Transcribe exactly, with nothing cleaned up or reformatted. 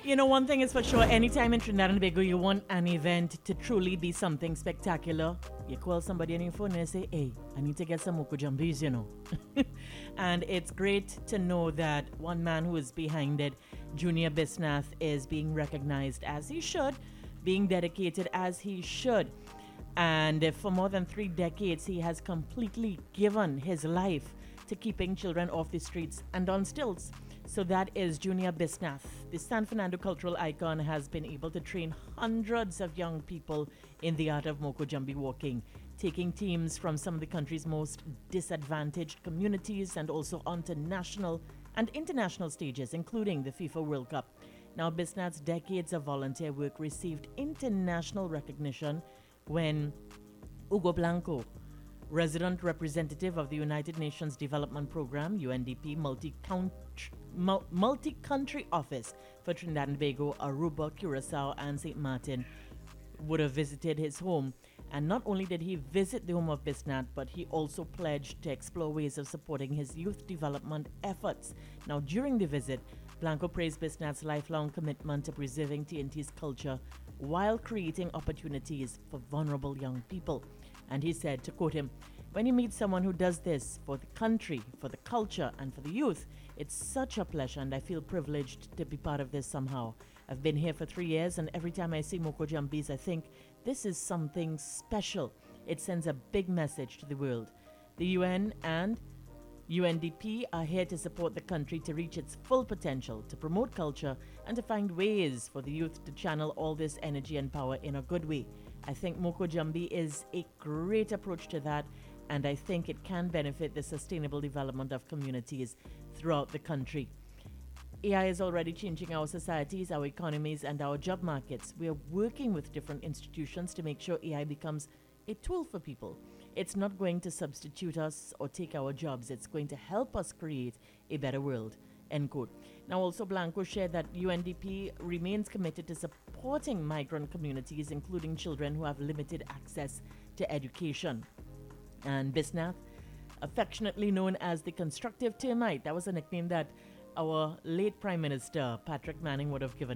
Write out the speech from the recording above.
You know, one thing is for sure, anytime in Trinidad and Tobago you want an event to truly be something spectacular, you call somebody on your phone and you say, hey, I need to get some Moko Jambis, you know. And it's great to know that one man who is behind it, Junior Bisnath, is being recognized as he should, being dedicated as he should. And for more than three decades, he has completely given his life to keeping children off the streets and on stilts. So that is Junior Bisnath. The San Fernando cultural icon has been able to train hundreds of young people in the art of Moko Jambi walking, taking teams from some of the country's most disadvantaged communities and also onto national and international stages, including the FIFA World Cup. Now, Bisnath's decades of volunteer work received international recognition when Hugo Blanco, resident representative of the United Nations Development Program, U N D P, multi-country office for Trinidad and Tobago, Aruba, Curacao, and Saint Martin, would have visited his home. And not only did he visit the home of Bisnath, but he also pledged to explore ways of supporting his youth development efforts. Now, during the visit, Blanco praised Bisnath's lifelong commitment to preserving T N T's culture while creating opportunities for vulnerable young people. And he said, to quote him, "When you meet someone who does this for the country, for the culture, and for the youth, it's such a pleasure, and I feel privileged to be part of this somehow. I've been here for three years, and every time I see Moko Jambis, I think this is something special. It sends a big message to the world. The U N and U N D P are here to support the country to reach its full potential, to promote culture, and to find ways for the youth to channel all this energy and power in a good way. I think Moko Jambi is a great approach to that, and I think it can benefit the sustainable development of communities throughout the country. A I is already changing our societies, our economies, and our job markets. We are working with different institutions to make sure A I becomes a tool for people. It's not going to substitute us or take our jobs. It's going to help us create a better world." End quote. Now, also, Blanco shared that U N D P remains committed to supporting migrant communities, including children who have limited access to education. And Bisnath, affectionately known as the constructive termite, that was a nickname that our late Prime Minister Patrick Manning would have given